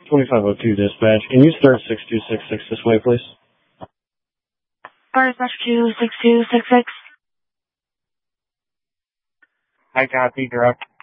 2502 dispatch. Can you start 6266 this way, please? Start 626266. I copy, direct.